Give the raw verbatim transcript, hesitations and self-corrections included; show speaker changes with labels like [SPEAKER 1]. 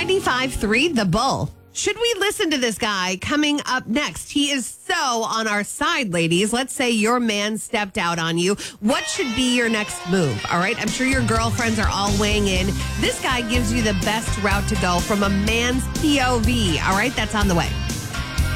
[SPEAKER 1] ninety-five point three The Bull. Should we listen to this guy coming up next? He is so on our side, ladies. Let's say your man stepped out on you. What should be your next move? All right. I'm sure your girlfriends are all weighing in. This guy gives you the best route to go from a man's P O V. All right. That's on the way.